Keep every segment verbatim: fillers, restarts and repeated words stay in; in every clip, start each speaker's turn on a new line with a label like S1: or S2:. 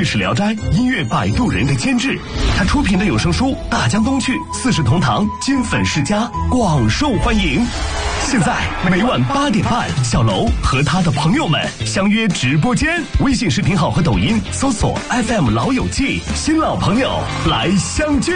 S1: 历史聊斋，音乐摆渡人的监制。他出品的有声书《大江东去》《四世同堂》《金粉世家》广受欢迎。现在每晚八点半，小楼和他的朋友们相约直播间，微信视频号和抖音搜索 F M 老友记，新老朋友来相聚。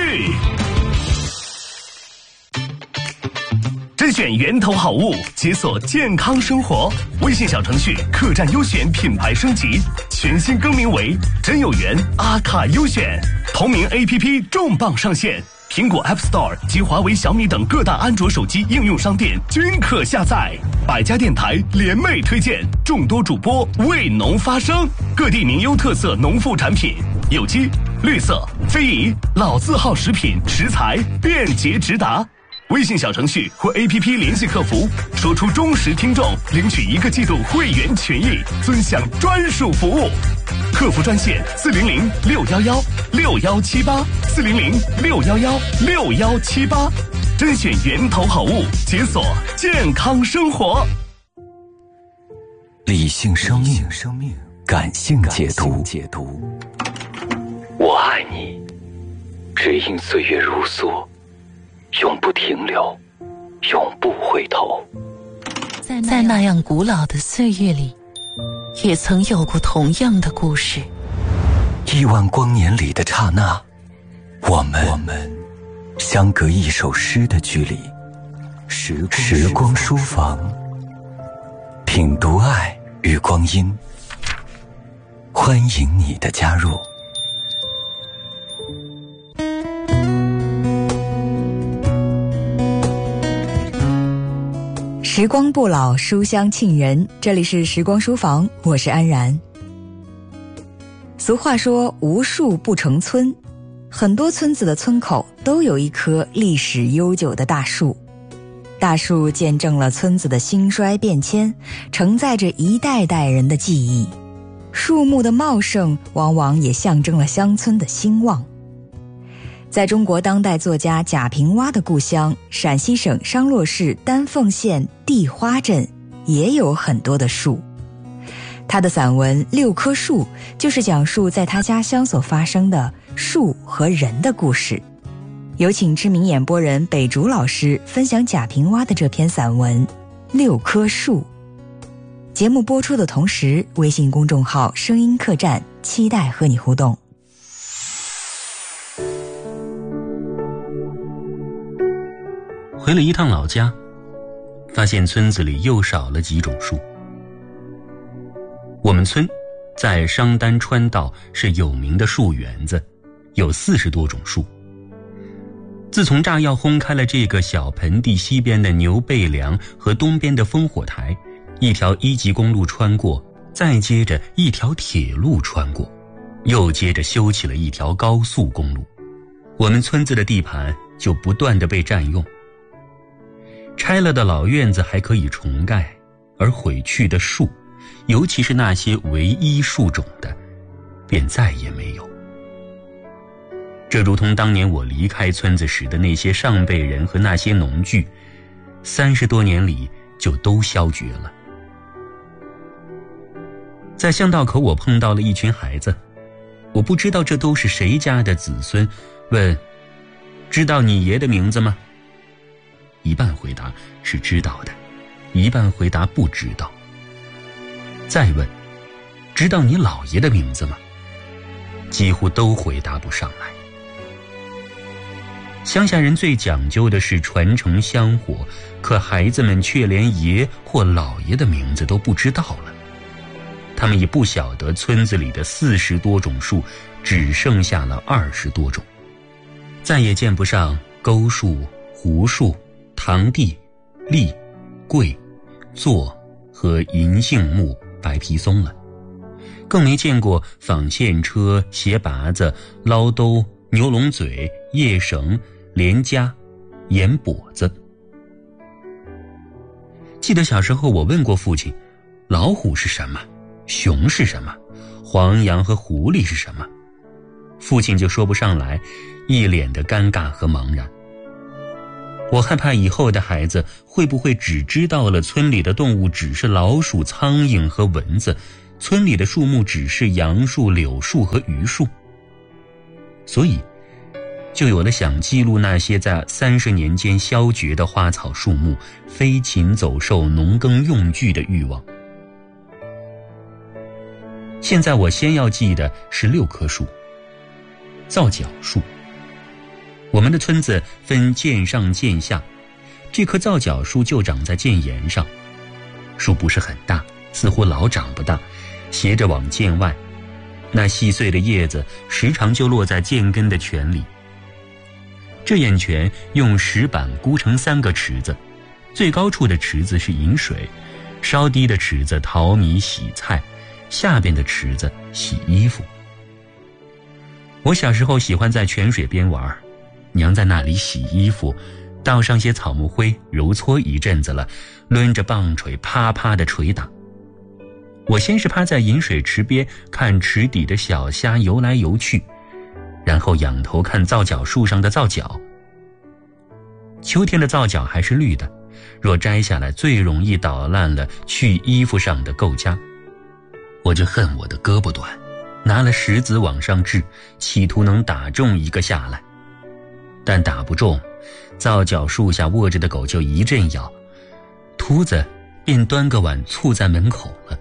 S1: 甄选源头好物，解锁健康生活。微信小程序客栈优选品牌升级，全新更名为真有缘阿卡优选。同名 A P P 重磅上线，苹果 App Store 及华为、小米等各大安卓手机应用商店均可下载。百家电台联袂推荐，众多主播为农发声，各地名优特色农副产品，有机、绿色、非遗、老字号食品食材便捷直达。微信小程序或 A P P 联系客服，说出忠实听众，领取一个季度会员权益，尊享专属服务。客服专线四零零六幺幺六幺七八四零零六幺幺六幺七八，甄选源头好物，解锁健康生活。
S2: 理性生命，感性解读。我爱你，只因岁月如梭，永不停留，永不回头。
S3: 在那样古老的岁月里，也曾有过同样的故事。
S2: 亿万光年里的刹那，我们我们相隔一首诗的距离。时光时光书房，品读爱与光阴，欢迎你的加入。
S4: 时光不老，书香沁人。这里是时光书房，我是安然。俗话说无树不成村，很多村子的村口都有一棵历史悠久的大树。大树见证了村子的兴衰变迁，承载着一代代人的记忆。树木的茂盛往往也象征了乡村的兴旺。在中国当代作家贾平凹的故乡陕西省商洛市丹凤县地花镇也有很多的树。他的散文《六棵树》就是讲述在他家乡所发生的树和人的故事。有请知名演播人北竹老师分享贾平凹的这篇散文《六棵树》。节目播出的同时，微信公众号声音客栈期待和你互动。
S5: 回了一趟老家，发现村子里又少了几种树。我们村在商丹川道是有名的树园子，有四十多种树。自从炸药轰开了这个小盆地西边的牛背梁和东边的烽火台，一条一级公路穿过，再接着一条铁路穿过，又接着修起了一条高速公路，我们村子的地盘就不断地被占用。拆了的老院子还可以重盖，而毁去的树，尤其是那些唯一树种的，便再也没有。这如同当年我离开村子时的那些上辈人和那些农具，三十多年里就都消绝了。在巷道口，我碰到了一群孩子，我不知道这都是谁家的子孙，问：知道你爷的名字吗？一半回答是知道的，一半回答不知道。再问：知道你姥爷的名字吗？几乎都回答不上来。乡下人最讲究的是传承香火，可孩子们却连爷或姥爷的名字都不知道了。他们也不晓得村子里的四十多种树只剩下了二十多种，再也见不上沟树、胡树、堂地、栗、桂、柞和银杏木、白皮松了，更没见过纺线车、鞋拔子、捞兜、牛龙嘴、叶绳、连夹、盐跛子。记得小时候我问过父亲，老虎是什么？熊是什么？黄羊和狐狸是什么？父亲就说不上来，一脸的尴尬和茫然。我害怕以后的孩子会不会只知道了村里的动物只是老鼠、苍蝇和蚊子， 村里的树木只是杨树、柳树和榆树，所以就有了想记录那些在三十年间消绝的花草树木、飞禽走兽、农耕用具的欲望。现在我先要记的是六棵树。皂角树。我们的村子分涧上涧下，这棵皂角树就长在涧沿上，树不是很大，似乎老长不大，斜着往涧外，那细碎的叶子时常就落在涧根的泉里。这眼泉用石板箍成三个池子，最高处的池子是饮水，稍低的池子淘米洗菜，下边的池子洗衣服。我小时候喜欢在泉水边玩，娘在那里洗衣服，倒上些草木灰，揉搓一阵子了，抡着棒槌啪啪地捶打。我先是趴在饮水池边看池底的小虾游来游去，然后仰头看皂角树上的皂角。秋天的皂角还是绿的，若摘下来最容易捣烂了去衣服上的垢痂。我就恨我的胳膊短，拿了石子往上掷，企图能打中一个下来，但打不中，皂角树下卧着的狗就一阵咬，秃子便端个碗簇在门口了。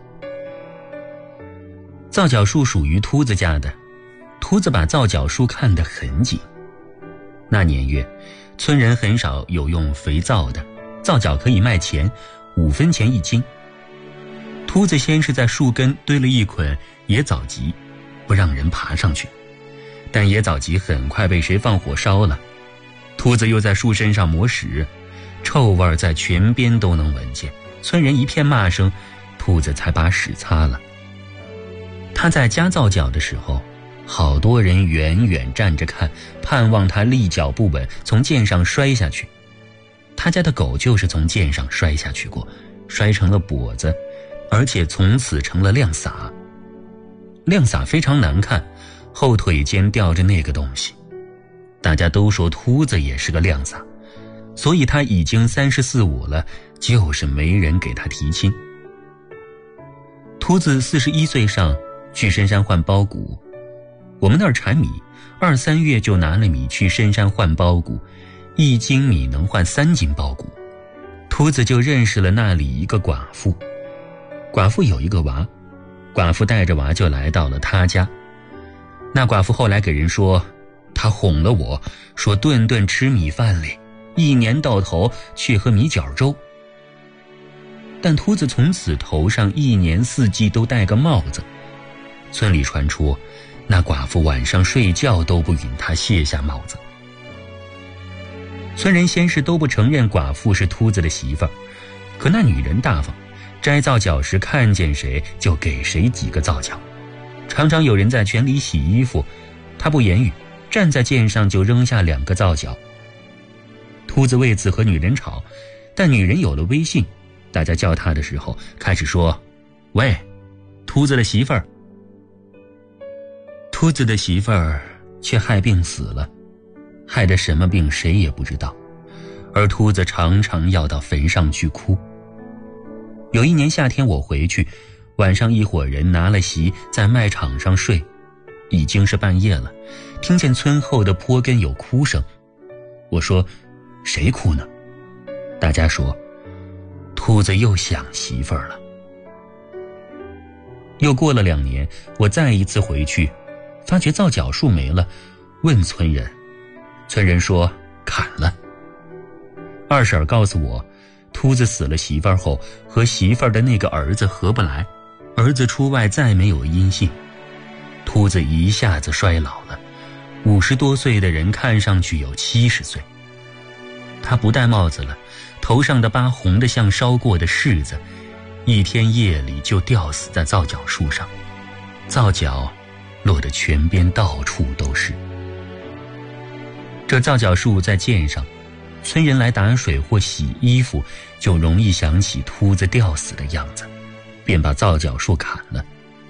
S5: 皂角树属于秃子家的，秃子把皂角树看得很紧。那年月，村人很少有用肥皂的，皂角可以卖钱，五分钱一斤。秃子先是在树根堆了一捆野枣棘，不让人爬上去，但野枣棘很快被谁放火烧了。秃子又在树身上抹屎，臭味在泉边都能闻见，村人一片骂声，秃子才把屎擦了。他在夹皂角的时候，好多人远远站着看，盼望他立脚不稳，从涧上摔下去。他家的狗就是从涧上摔下去过，摔成了跛子，而且从此成了亮撒。亮撒非常难看，后腿间吊着那个东西。大家都说秃子也是个亮撒，所以他已经三十四五了，就是没人给他提亲。秃子四十一岁上去深山换包谷，我们那儿产米，二三月就拿了米去深山换包谷，一斤米能换三斤包谷。秃子就认识了那里一个寡妇，寡妇有一个娃，寡妇带着娃就来到了他家。那寡妇后来给人说，他哄了我，说顿顿吃米饭里，一年到头去喝米饺粥。但秃子从此头上一年四季都戴个帽子，村里传出那寡妇晚上睡觉都不允他卸下帽子。村人先是都不承认寡妇是秃子的媳妇儿，可那女人大方，摘皂角时看见谁就给谁几个皂角。常常有人在泉里洗衣服，他不言语，站在涧上就扔下两个皂角。秃子为此和女人吵，但女人有了威信，大家叫他的时候开始说，喂，秃子的媳妇儿。秃子的媳妇儿却害病死了，害得什么病谁也不知道，而秃子常常要到坟上去哭。有一年夏天我回去，晚上一伙人拿了席在麦场上睡，已经是半夜了，听见村后的坡根有哭声。我说，谁哭呢？大家说，秃子又想媳妇儿了。又过了两年，我再一次回去，发觉皂角树没了，问村人，村人说砍了。二婶告诉我，秃子死了媳妇儿后，和媳妇儿的那个儿子合不来，儿子出外再没有音信。秃子一下子衰老了，五十多岁的人看上去有七十岁。他不戴帽子了，头上的疤红得像烧过的柿子，一天夜里就吊死在皂角树上，皂角落得泉边到处都是。这皂角树在涧上，村人来打水或洗衣服，就容易想起秃子吊死的样子，便把皂角树砍了。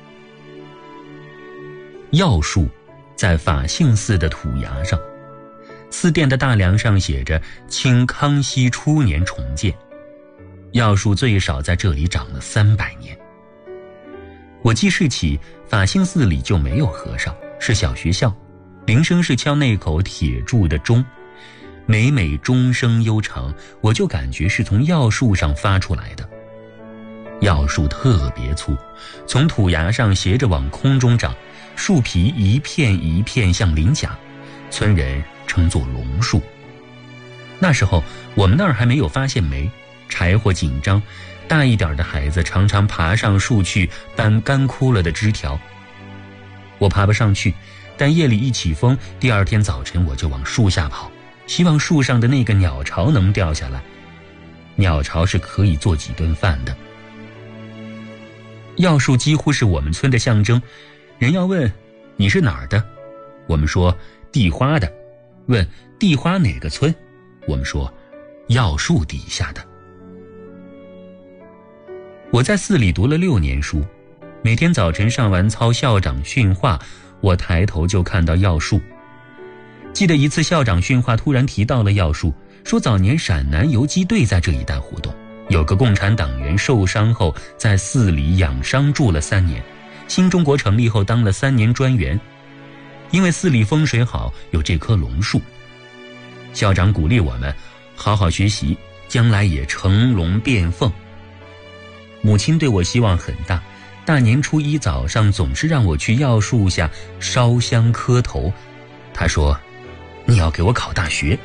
S5: 药树在法性寺的土崖上，寺殿的大梁上写着清康熙初年重建，药树最少在这里长了三百年。 我记事起，法兴寺里就没有和尚，是小学校，铃声是敲那口铁铸的钟，每每钟声悠长，我就感觉是从药树上发出来的。药树特别粗，从土崖上斜着往空中长，树皮一片一片像鳞甲，村人称作龙树。那时候我们那儿还没有发现煤，柴火紧张，大一点的孩子常常爬上树去搬干枯了的枝条。我爬不上去，但夜里一起风，第二天早晨我就往树下跑，希望树上的那个鸟巢能掉下来。鸟巢是可以做几顿饭的。药树几乎是我们村的象征，人要问你是哪儿的，我们说地花的，问地花哪个村，我们说药树底下的。我在寺里读了六年书，每天早晨上完操，校长训话，我抬头就看到药树。记得一次校长训话突然提到了药树，说早年陕南游击队在这一带活动，有个共产党员受伤后在寺里养伤住了三年，新中国成立后当了三年专员。因为寺里风水好，有这棵龙树，校长鼓励我们好好学习，将来也成龙变凤。母亲对我希望很大，大年初一早上总是让我去药树下烧香磕头。她说你要给我考大学。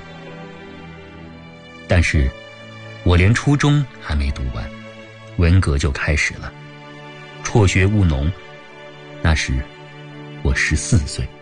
S5: 但是我连初中还没读完，文革就开始了，辍学务农。那时我十四岁。